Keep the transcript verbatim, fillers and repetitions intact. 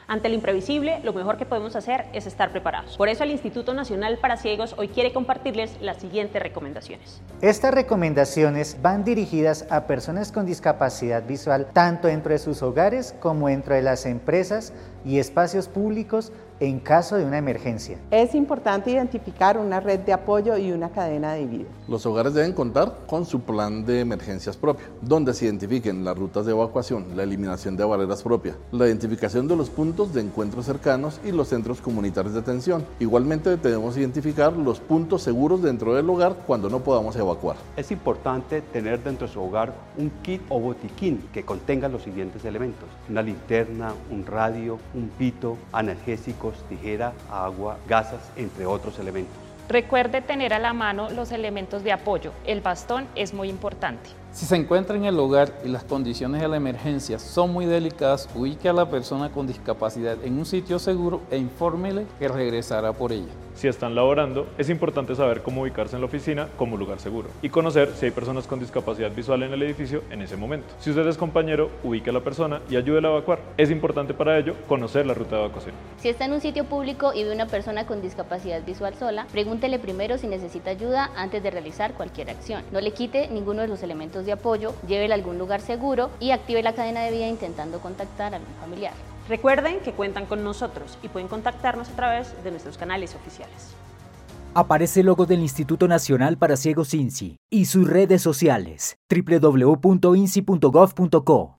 Ante lo imprevisible, lo mejor que podemos hacer es estar preparados. Por eso el Instituto Nacional para Ciegos hoy quiere compartirles las siguientes recomendaciones. Estas recomendaciones van dirigidas a personas con discapacidad visual tanto dentro de sus hogares como dentro de las empresas y espacios públicos en caso de una emergencia. Es importante identificar una red de apoyo y una cadena de vida. Los hogares deben contar con su plan de emergencias propio, donde se identifiquen las rutas de evacuación, la eliminación de barreras propias, la identificación de los puntos de encuentro cercanos y los centros comunitarios de atención. Igualmente debemos identificar los puntos seguros dentro del hogar cuando no podamos evacuar. Es importante tener dentro de su hogar un kit o botiquín que contenga los siguientes elementos: una linterna, un radio, un pito, analgésicos, tijera, agua, gasas, entre otros elementos. Recuerde tener a la mano los elementos de apoyo. El bastón es muy importante. Si se encuentra en el hogar y las condiciones de la emergencia son muy delicadas, ubique a la persona con discapacidad en un sitio seguro e infórmele que regresará por ella. Si están laborando, es importante saber cómo ubicarse en la oficina como lugar seguro y conocer si hay personas con discapacidad visual en el edificio en ese momento. Si usted es compañero, ubique a la persona y ayúdela a evacuar. Es importante para ello conocer la ruta de evacuación. Si está en un sitio público y ve una persona con discapacidad visual sola, pregúntele primero si necesita ayuda antes de realizar cualquier acción. No le quite ninguno de los elementos de apoyo, llévela a algún lugar seguro y active la cadena de vida intentando contactar a algún familiar. Recuerden que cuentan con nosotros y pueden contactarnos a través de nuestros canales oficiales. Aparece el logo del Instituto Nacional para Ciegos INSI y sus redes sociales doble u doble u doble u punto insi punto gov punto co.